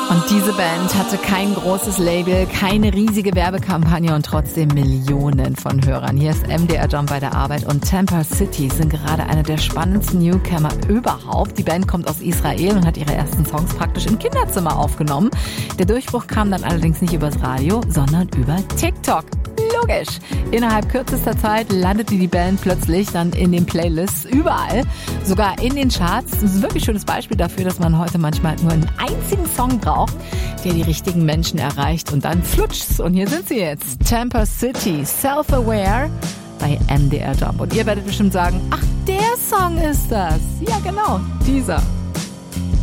Und diese Band hatte kein großes Label, keine riesige Werbekampagne und trotzdem Millionen von Hörern. Hier ist MDR Jump bei der Arbeit und Tampa City sind gerade einer der spannendsten Newcomer überhaupt. Die Band kommt aus Israel und hat ihre ersten Songs praktisch im Kinderzimmer aufgenommen. Der Durchbruch kam dann allerdings nicht übers Radio, sondern über TikTok. Logisch. Innerhalb kürzester Zeit landete die Band plötzlich dann in den Playlists überall, sogar in den Charts. Das ist ein wirklich schönes Beispiel dafür, dass man heute manchmal nur einen einzigen Song braucht, der die richtigen Menschen erreicht und dann flutscht's. Und hier sind sie jetzt. Tampa City, Self-Aware bei MDR Jump. Und ihr werdet bestimmt sagen, ach, der Song ist das. Ja, genau, dieser.